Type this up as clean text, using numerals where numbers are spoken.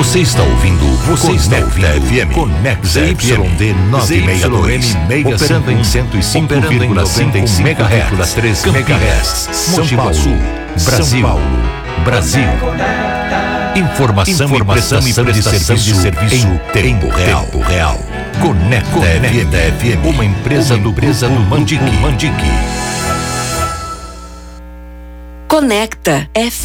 Você está ouvindo FM Conecta YD 962, operando em 105,5 MHz, São Paulo, Brasil. Informação e prestação de serviço em tempo real. Conecta FM, uma empresa do Mandiqui. Conecta FM.